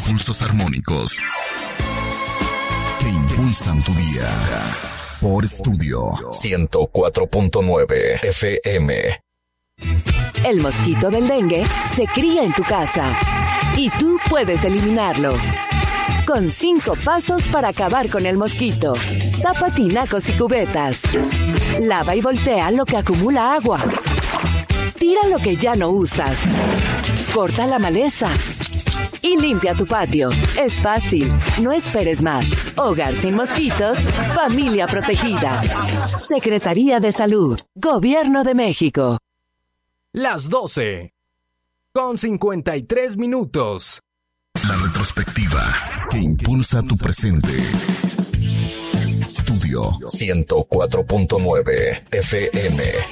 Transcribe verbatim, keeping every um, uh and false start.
impulsos armónicos que impulsan tu día. Por Estudio ciento cuatro punto nueve F M. El mosquito del dengue se cría en tu casa y tú puedes eliminarlo. Con cinco pasos para acabar con el mosquito. Tapa tinacos y cubetas. Lava y voltea lo que acumula agua. Tira lo que ya no usas. Corta la maleza. Y limpia tu patio. Es fácil. No esperes más. Hogar sin mosquitos. Familia protegida. Secretaría de Salud. Gobierno de México. Las doce. Con cincuenta y tres minutos. La retrospectiva que impulsa tu presente. Estudio ciento cuatro punto nueve F M.